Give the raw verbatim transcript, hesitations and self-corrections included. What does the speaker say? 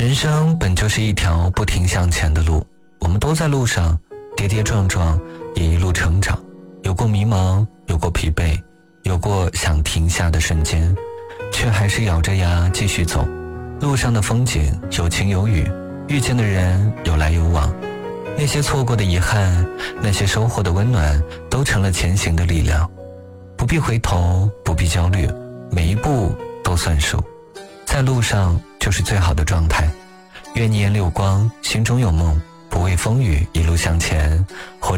人生本就是一条不停向前的路，我们都在路上跌跌撞撞，也一路成长，有过迷茫，有过疲惫，有过想停下的瞬间，却还是咬着牙继续走。路上的风景有晴有雨，遇见的人有来有往，那些错过的遗憾，那些收获的温暖，都成了前行的力量。不必回头，不必焦虑，每一步都算数，在路上就是最好的状态。愿你眼里有光，心中有梦，不畏风雨，一路向前，活